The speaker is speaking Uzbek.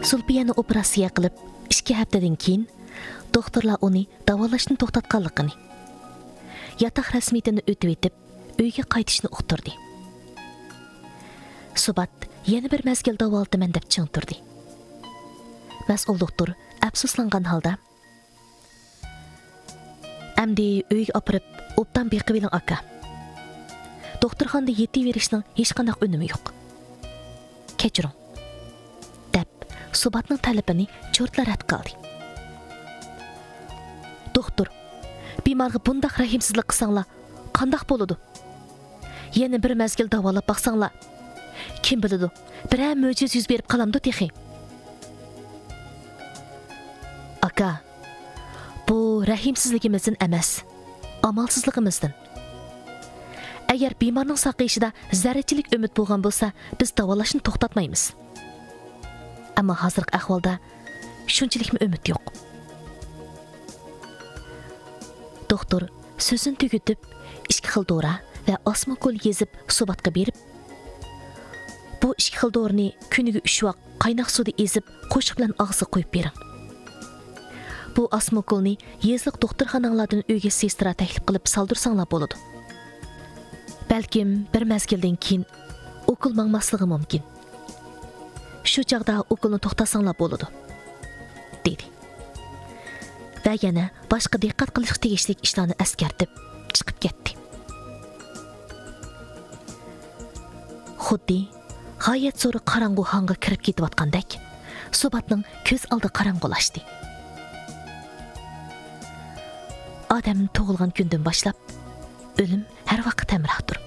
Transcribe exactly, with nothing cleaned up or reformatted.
Zulfiyani operatsiya qilib, ikki haftadan keyin doktorlar uni davolashni to'xtatganligini, yotoq rasmiyatini o'tib etib, uyga qaytishni uqtirdi. Subat yana bir mazgil davolataman deb ching turdi. Mas'ul doktor afsuslangan holda: "Amdi uyga opirib, obdan beqib eling aka. Doktorxonada yetaverishning hech qanday unumi yo'q. Kechiring." deb Subatning talabini cho'rtlar rad qildi. "Doktor, bemorga bundaq rahimsizlik qilsanglar, qandoq bo'ladi? Yana bir mazgil davolab baqsanglar, kim biladi, biror mo'jiz yuz berib qalamdi texi." "Aka, bu rahimsizligimizdan emas, amalsizligimizdan. Agar bemorning saqayishida zarrachilik umid bo'lgan bo'lsa, biz davolashni to'xtatmaymiz. Ammo hozirgi ahvolda shunchalikmi umid yo'q." Doktor so'zini tugatib, ikki xil dora va osmokol yezib Subatga berib, "Bu ikki xil dorini kuniga uch vaqt qaynoq suvda ezib, qo'shiq bilan og'ziga qo'yib bering. Bu osmokolni yeziq doktorxonalardan uyga sestra taklif qilib saldirsanglar bo'ladi. Balkim bir mazgildan keyin o'qil mangmasligi mumkin. Shu chaqda o'qilni to'xtasanglar bo'ladi", dedi. Va yana boshqa diqqat qilish tegishli ishlarni askartib chiqib ketdi. Xuddi g'oyat zo'r qorong'u xonga kirib ketayotgandek, Subatning ko'z oldi qorong'ulashdi. Odam tug'ilgan kundan boshlab o'lim har vaqt hamrohdir.